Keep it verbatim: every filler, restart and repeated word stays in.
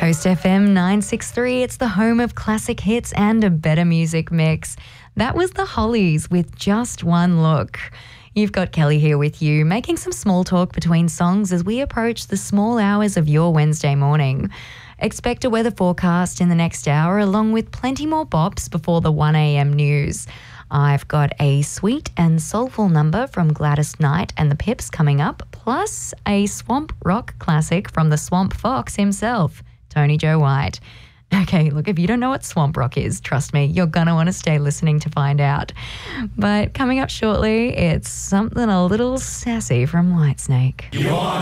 Coast F M nine sixty-three, it's the home of classic hits and a better music mix. That was the Hollies with Just One Look. You've got Kelly here with you, making some small talk between songs as we approach the small hours of your Wednesday morning. Expect a weather forecast in the next hour, along with plenty more bops before the one a m news. I've got a sweet and soulful number from Gladys Knight and the Pips coming up, plus a swamp rock classic from the Swamp Fox himself, Tony Joe White. Okay, look, if you don't know what swamp rock is, trust me, you're going to want to stay listening to find out. But coming up shortly, it's something a little sassy from Whitesnake. You want